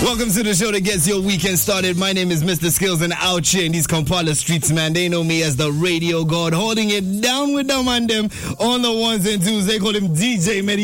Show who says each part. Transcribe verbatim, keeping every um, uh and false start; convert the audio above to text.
Speaker 1: Welcome to the show that gets your weekend started. My name is Mister Skills, and out here in these Kampala streets, man, they know me as the radio god, holding it down with them and them on the ones and twos. They call him D J Medi.